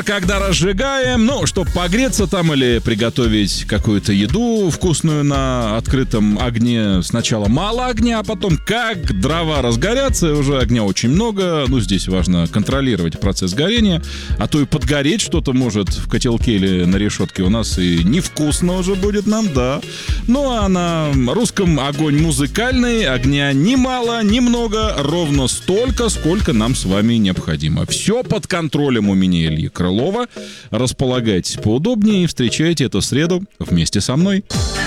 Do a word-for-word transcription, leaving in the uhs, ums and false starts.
Когда разжигаем, ну, чтобы погреться там или приготовить какую-то еду вкусную на открытом огне, сначала мало огня, а потом как дрова разгорятся, и уже огня очень много. Ну, здесь важно контролировать процесс горения, а то и подгореть что-то может в котелке или на решетке у нас и невкусно уже будет нам, да. Ну, а на русском огонь музыкальный, огня ни мало, ни много, ровно столько, сколько нам с вами необходимо. Все под контролем у меня, Ильи Крылова. Располагайтесь поудобнее и встречайте эту среду вместе со мной.